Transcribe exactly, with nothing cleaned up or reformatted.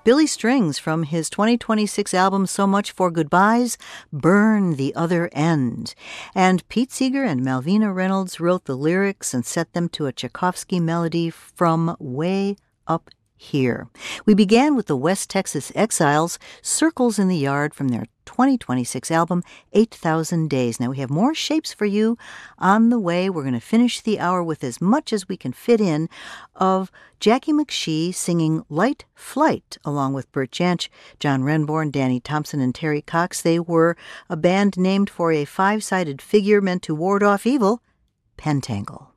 Billy Strings from his twenty twenty-six album So Much for Goodbyes, Burn the Other End. And Pete Seeger and Malvina Reynolds wrote the lyrics and set them to a Tchaikovsky melody from Way Up Here. We began with the West Texas Exiles, Circles in the Yard from their twenty twenty-six album, eight thousand Days. Now, we have more shapes for you on the way. We're going to finish the hour with as much as we can fit in of Jackie McShee singing Light Flight, along with Bert Jansch, John Renbourn, Danny Thompson, and Terry Cox. They were a band named for a five-sided figure meant to ward off evil, Pentangle.